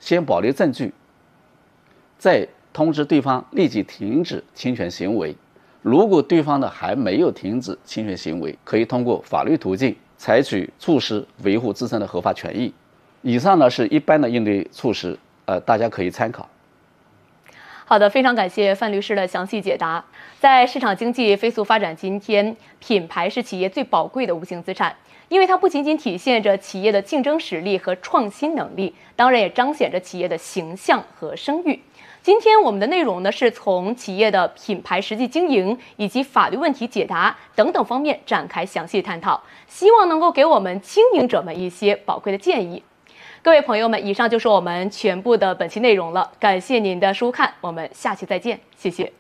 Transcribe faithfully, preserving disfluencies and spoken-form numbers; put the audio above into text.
先保留证据，再通知对方立即停止侵权行为。如果对方呢还没有停止侵权行为，可以通过法律途径采取措施维护自身的合法权益。以上呢是一般的应对措施，呃，大家可以参考。 好的，非常感谢范律师的详细解答。在市场经济飞速发展今天，品牌是企业最宝贵的无形资产，因为它不仅仅体现着企业的竞争实力和创新能力，当然也彰显着企业的形象和声誉。今天我们的内容呢，是从企业的品牌实际经营以及法律问题解答等等方面展开详细探讨，希望能够给我们经营者们一些宝贵的建议。各位朋友们，以上就是我们全部的本期内容了，感谢您的收看，我们下期再见，谢谢。